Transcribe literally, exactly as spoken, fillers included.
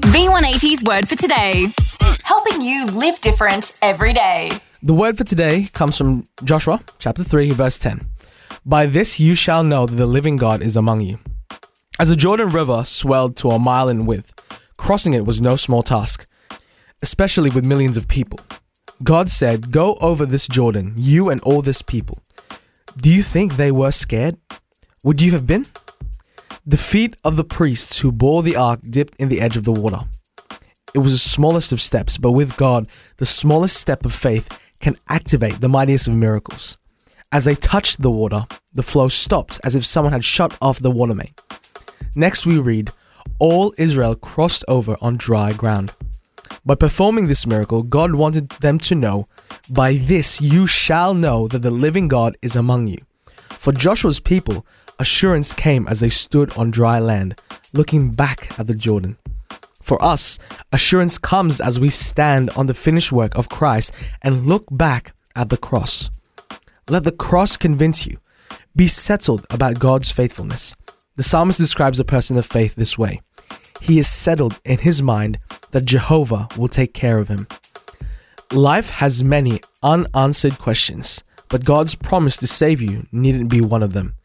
V one eighty's Word for Today, helping you live different every day. The word for today comes from Joshua chapter three, verse ten. By this you shall know that the living God is among you. As the Jordan River swelled to a mile in width, crossing it was no small task, especially with millions of people. God said, "Go over this Jordan, you and all this people." Do you think they were scared? Would you have been? The feet of the priests who bore the ark dipped in the edge of the water. It was the smallest of steps, but with God, the smallest step of faith can activate the mightiest of miracles. As they touched the water, the flow stopped as if someone had shut off the water main. Next we read, all Israel crossed over on dry ground. By performing this miracle, God wanted them to know, by this you shall know that the living God is among you. For Joshua's people, assurance came as they stood on dry land, looking back at the Jordan. For us, assurance comes as we stand on the finished work of Christ and look back at the cross. Let the cross convince you. Be settled about God's faithfulness. The psalmist describes a person of faith this way. He is settled in his mind that Jehovah will take care of him. Life has many unanswered questions, but God's promise to save you needn't be one of them.